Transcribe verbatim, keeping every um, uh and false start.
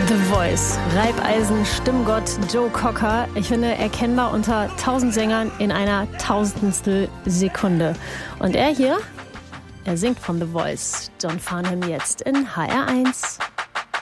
The Voice, Reibeisen, Stimmgott Joe Cocker. Ich finde, erkennbar unter tausend Sängern in einer tausendstel Sekunde. Und er hier, er singt von The Voice. John Farnham jetzt in H R eins.